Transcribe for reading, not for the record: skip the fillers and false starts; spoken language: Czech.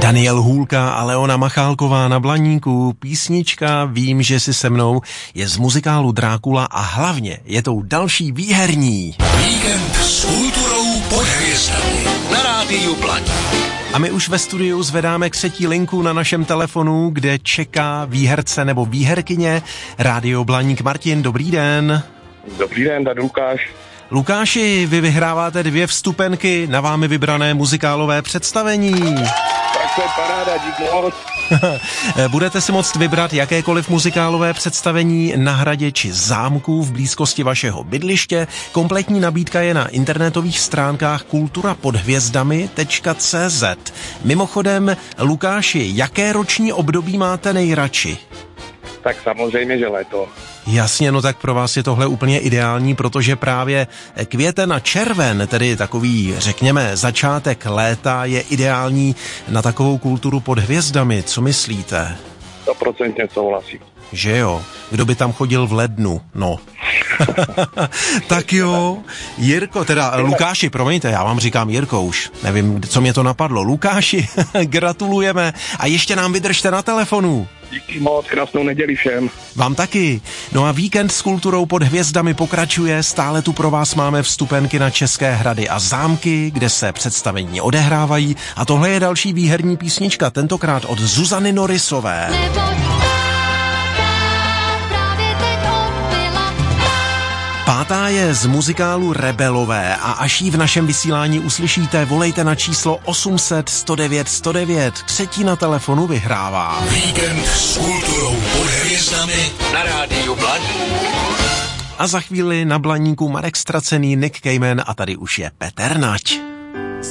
Daniel Hůlka a Leona Machálková na Blaníku. Písnička Vím, že jsi se mnou je z muzikálu Drákula a hlavně je tou další výherní. Víkend s kulturou pod hvězdami na rádiu Blaník. A my už ve studiu zvedáme k třetí linku na našem telefonu, kde čeká výherce nebo výherkyně Rádio Blaník. Martin, dobrý den. Dobrý den, tady Lukáš. Lukáši, vy vyhráváte 2 vstupenky na vámi vybrané muzikálové představení. Tak to je paráda, dík moc. Budete si moct vybrat jakékoliv muzikálové představení na hradě či zámku v blízkosti vašeho bydliště. Kompletní nabídka je na internetových stránkách kulturapodhvězdami.cz. Mimochodem, Lukáši, jaké roční období máte nejradši? Tak samozřejmě, že léto. Jasně, no tak pro vás je tohle úplně ideální, protože právě květen a červen, tedy takový, řekněme, začátek léta, je ideální na takovou kulturu pod hvězdami. Co myslíte? 100% souhlasím. Že jo? Kdo by tam chodil v lednu? No. Tak jo, Jirko, teda Lukáši, promiňte, já vám říkám Jirko už, nevím, co mě to napadlo. Lukáši, gratulujeme a ještě nám vydržte na telefonu. Díky moc, krásnou neděli všem. Vám taky. No a víkend s kulturou pod hvězdami pokračuje, stále tu pro vás máme vstupenky na České hrady a zámky, kde se představení odehrávají a tohle je další výherní písnička, tentokrát od Zuzany Norisové. Pátá je z muzikálu Rebelové a až ji v našem vysílání uslyšíte, volejte na číslo 800 109 109. Třetí na telefonu vyhrává. Víkend s kulturou pod hvězdami na rádiu Blaník. A za chvíli na Blaníku Marek Stracený, Nick Cayman a tady už je Petr Nať.